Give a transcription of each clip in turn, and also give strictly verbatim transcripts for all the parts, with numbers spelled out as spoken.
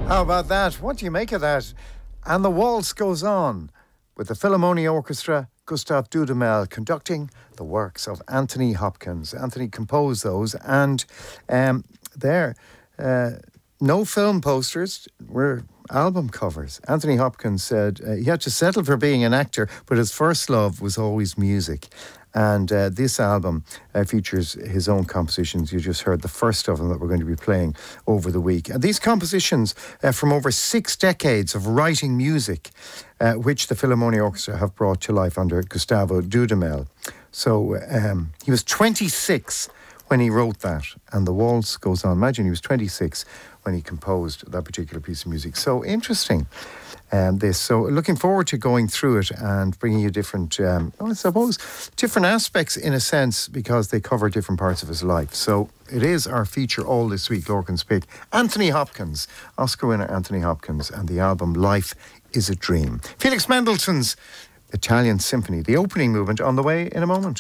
How about that? What do you make of that? And the waltz goes on with the Philharmonia Orchestra, Gustav Dudamel conducting the works of Anthony Hopkins. Anthony composed those, and um, there, uh, no film posters, were album covers. Anthony Hopkins said uh, he had to settle for being an actor, but his first love was always music. And uh, this album uh, features his own compositions. You just heard the first of them that we're going to be playing over the week. And these compositions uh, from over six decades of writing music, uh, which the Philharmonia Orchestra have brought to life under Gustavo Dudamel. So um, he was twenty-six when he wrote that, and the waltz goes on. Imagine he was twenty-six when he composed that particular piece of music. So interesting. Um, this. So looking forward to going through it and bringing you different, um, I suppose, different aspects in a sense, because they cover different parts of his life. So it is our feature all this week, Lorcan's Pick. Anthony Hopkins, Oscar winner Anthony Hopkins, and the album Life is a Dream. Felix Mendelssohn's Italian Symphony, the opening movement, on the way in a moment.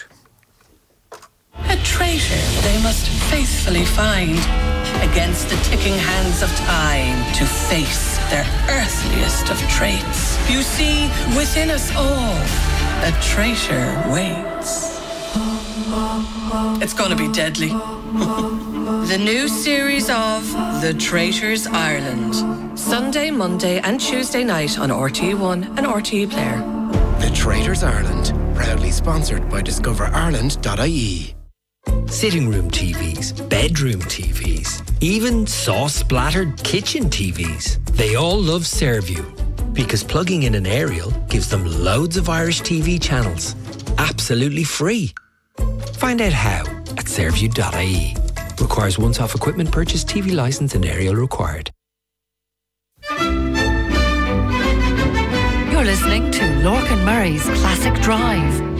A traitor they must faithfully find against the ticking hands of time to face their earthliest of traits. You see, within us all, a traitor waits. It's going to be deadly. The new series of The Traitors Ireland. Sunday, Monday and Tuesday night on R T E one and R T E Player. The Traitors Ireland, proudly sponsored by discover ireland dot I E. Sitting room T Vs, bedroom T Vs, even sauce-splattered kitchen T Vs. They all love Serview because plugging in an aerial gives them loads of Irish T V channels, absolutely free. Find out how at serview dot I E. Requires once-off equipment purchase, T V licence and aerial required. You're listening to Lorcan Murray's Classic Drive.